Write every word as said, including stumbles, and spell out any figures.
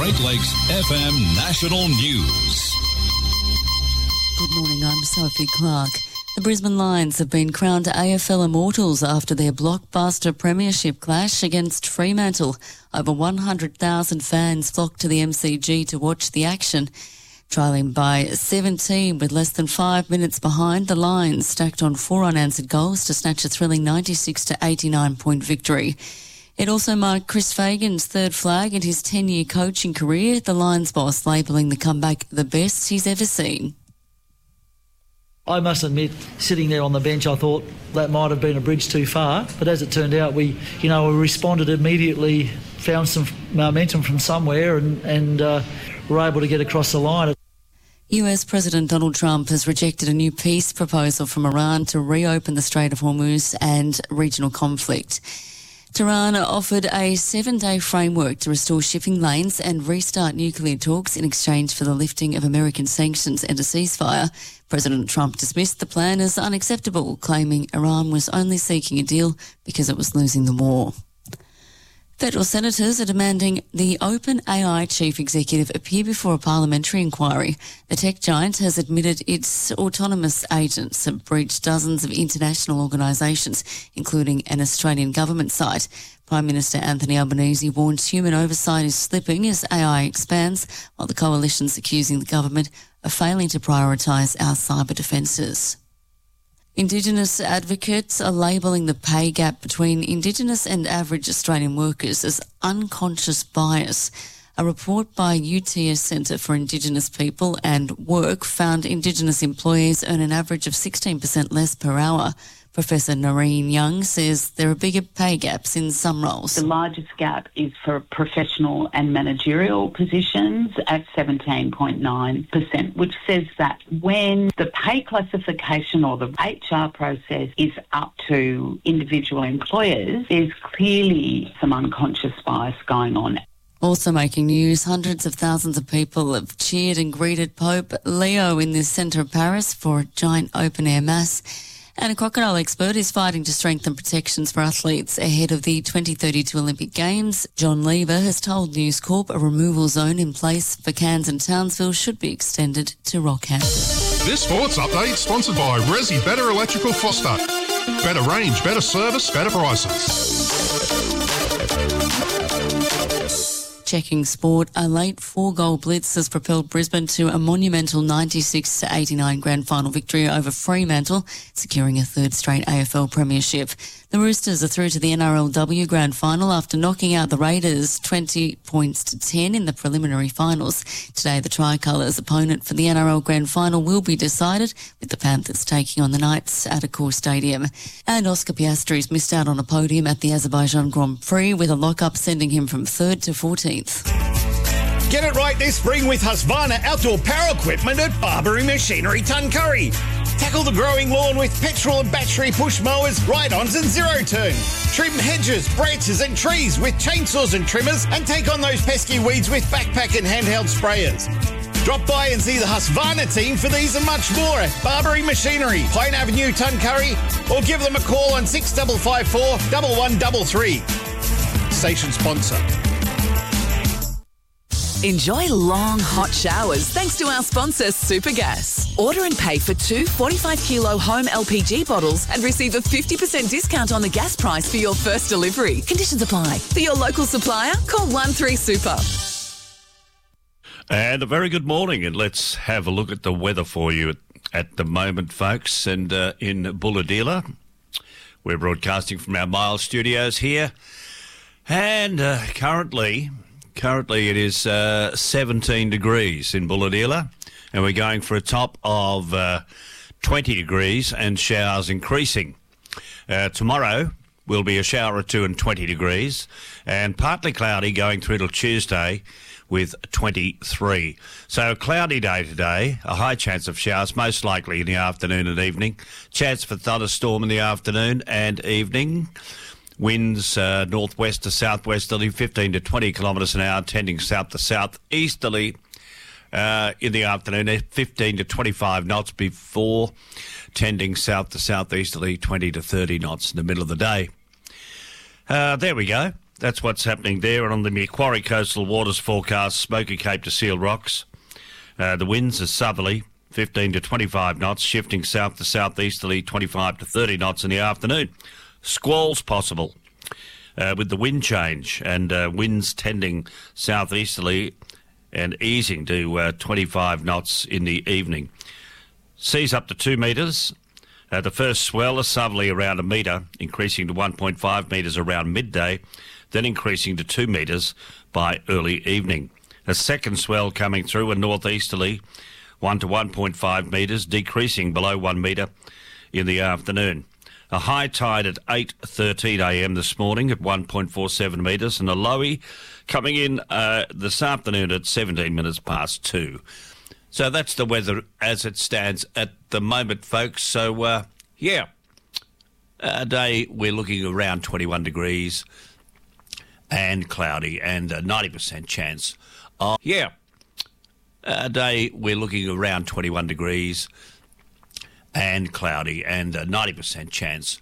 Great Lakes F M National News. Good morning, I'm Sophie Clark. The Brisbane Lions have been crowned A F L Immortals after their blockbuster premiership clash against Fremantle. Over one hundred thousand fans flocked to the M C G to watch the action. Trailing by seventeen with less than five minutes behind, the Lions stacked on four unanswered goals to snatch a thrilling ninety-six to eighty-nine point victory. It also marked Chris Fagan's third flag in his ten-year coaching career, the Lions boss labelling the comeback the best he's ever seen. I must admit, sitting there on the bench, I thought that might have been a bridge too far. But as it turned out, we, you know, we responded immediately, found some momentum from somewhere, and, and uh, were able to get across the line. U S President Donald Trump has rejected a new peace proposal from Iran to reopen the Strait of Hormuz and regional conflict. Tehran offered a seven-day framework to restore shipping lanes and restart nuclear talks in exchange for the lifting of American sanctions and a ceasefire. President Trump dismissed the plan as unacceptable, claiming Iran was only seeking a deal because it was losing the war. Federal senators are demanding the OpenAI chief executive appear before a parliamentary inquiry. The tech giant has admitted its autonomous agents have breached dozens of international organisations, including an Australian government site. Prime Minister Anthony Albanese warns human oversight is slipping as A I expands, while the coalition's accusing the government of failing to prioritise our cyber defences. Indigenous advocates are labelling the pay gap between Indigenous and average Australian workers as unconscious bias. A report by U T S Centre for Indigenous People and Work found Indigenous employees earn an average of sixteen percent less per hour. Professor Noreen Young says there are bigger pay gaps in some roles. The largest gap is for professional and managerial positions at seventeen point nine percent, which says that when the pay classification or the H R process is up to individual employers, there's clearly some unconscious bias going on. Also making news, hundreds of thousands of people have cheered and greeted Pope Leo in the centre of Paris for a giant open-air mass. And a crocodile expert is fighting to strengthen protections for athletes ahead of the twenty thirty-two Olympic Games. John Lever has told News Corp a removal zone in place for Cairns and Townsville should be extended to Rockhampton. This sports update sponsored by Resi Better Electrical Foster. Better range, better service, better prices. Checking sport, a late four-goal blitz has propelled Brisbane to a monumental ninety-six to eighty-nine grand final victory over Fremantle, securing a third straight A F L premiership. The Roosters are through to the N R L W grand final after knocking out the Raiders twenty points to ten in the preliminary finals. Today, the Tricolours' opponent for the N R L grand final will be decided, with the Panthers taking on the Knights at Accor Stadium. And Oscar Piastri's missed out on a podium at the Azerbaijan Grand Prix, with a lock-up sending him from third to fourteenth. Get it right this spring with Husqvarna outdoor power equipment at Barbary Machinery Tuncurry. Tackle the growing lawn with petrol and battery push mowers, ride-ons and zero-turn. Trim hedges, branches and trees with chainsaws and trimmers, and take on those pesky weeds with backpack and handheld sprayers. Drop by and see the Husqvarna team for these and much more at Barbary Machinery, Pine Avenue, Tuncurry, or give them a call on six five five four, one one three three. Station sponsor. Enjoy long, hot showers thanks to our sponsor, Supergas. Order and pay for two forty-five kilo home L P G bottles and receive a fifty percent discount on the gas price for your first delivery. Conditions apply. For your local supplier, call one three super. And a very good morning, and let's have a look at the weather for you at, at the moment, folks. And uh, in Bulahdelah, we're broadcasting from our Miles studios here, and uh, currently... Currently it is uh, seventeen degrees in Bulahdelah, and we're going for a top of uh, twenty degrees and showers increasing. Uh, tomorrow will be a shower or two and twenty degrees, and partly cloudy going through till Tuesday with twenty-three. So a cloudy day today, a high chance of showers, most likely in the afternoon and evening. Chance for thunderstorm in the afternoon and evening. Winds uh, northwest to southwesterly, fifteen to twenty kilometres an hour, tending south to southeasterly uh, in the afternoon, fifteen to twenty-five knots before tending south to southeasterly, twenty to thirty knots in the middle of the day. Uh, there we go. that's what's happening there. And on the Macquarie Coastal Waters forecast, Smoky Cape to Seal Rocks, uh, the winds are southerly, fifteen to twenty-five knots, shifting south to southeasterly, twenty-five to thirty knots in the afternoon. Squalls possible uh, with the wind change, and uh, winds tending southeasterly and easing to uh, twenty-five knots in the evening. Seas up to two metres. Uh, the first swell is southerly around a metre, increasing to one point five metres around midday, then increasing to two metres by early evening. A second swell coming through a northeasterly, one to one point five metres, decreasing below one metre in the afternoon. A high tide at eight thirteen a m this morning at one point four seven metres, and a lowie coming in uh, this afternoon at seventeen minutes past two. So that's the weather as it stands at the moment, folks. So, uh, yeah, a day we're looking around twenty-one degrees and cloudy, and a ninety percent chance of, yeah, a day we're looking around twenty-one degrees and cloudy, and a ninety percent chance